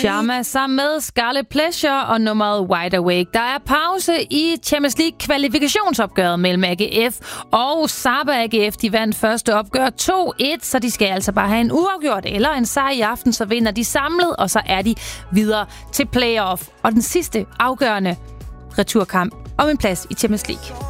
Sharma sammen med Scarlet Pleasure og nummeret Wide Awake. Der er pause i Champions League kvalifikationsopgøret mellem AGF og Saba AGF. De vandt første opgør 2-1, så de skal altså bare have en uafgjort eller en sejr i aften, så vinder de samlet, og så er de videre til playoff. Og den sidste afgørende returkamp om en plads i Champions League.